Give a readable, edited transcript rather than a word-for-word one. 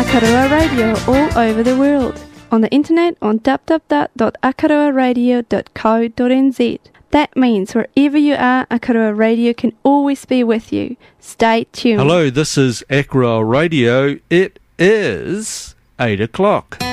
Akaroa Radio all over the world. On the internet on www.akaroaradio.co.nz. That means wherever you are, Akaroa Radio can always be with you. Stay tuned. Hello, this is Akaroa Radio. It is 8 o'clock.